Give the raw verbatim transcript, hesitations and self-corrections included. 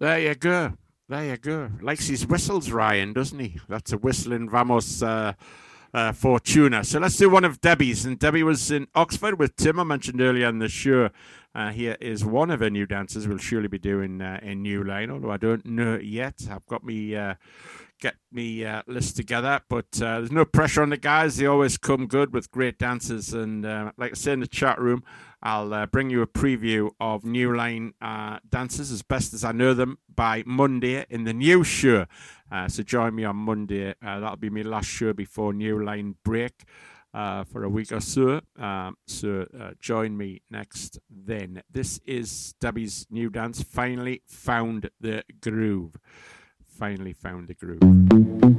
There you go. There you go. Likes his whistles, Ryan, doesn't he? That's a whistling Vamos uh, uh, Fortuna. So let's do one of Debbie's. And Debbie was in Oxford with Tim, I mentioned earlier in the show. Uh, here is one of her new dances we'll surely be doing uh, in New Line, although I don't know it yet. I've got me uh, get me uh, list together, but uh, there's no pressure on the guys. They always come good with great dances. And uh, like I say in the chat room, I'll uh, bring you a preview of New Line uh, dances as best as I know them by Monday in the new show. Uh, so join me on Monday. Uh, that'll be my last show before New Line break. Uh, for a week or so. Um, so uh, join me next then. This is Debbie's new dance, Finally Found the Groove. Finally found the groove.